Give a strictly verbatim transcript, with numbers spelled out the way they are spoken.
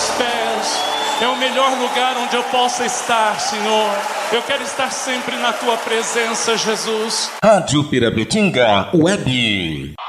pés. É o melhor lugar onde eu possa estar, Senhor. Eu quero estar sempre na tua presença, Jesus. Rádio Pirabetinga Web.